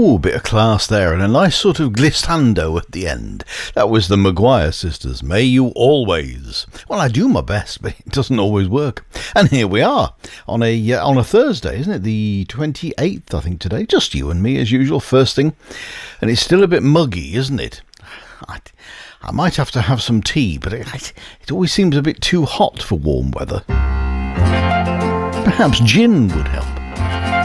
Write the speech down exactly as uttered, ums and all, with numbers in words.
Ooh, bit of class there, and a nice sort of glissando at the end. That was the Maguire sisters, May You Always. Well, I do my best, but it doesn't always work. And here we are, on a uh, on a Thursday, isn't it? The twenty-eighth, I think, today. Just you and me, as usual, first thing. And it's still a bit muggy, isn't it? I, I might have to have some tea, but it, it always seems a bit too hot for warm weather. Perhaps gin would help.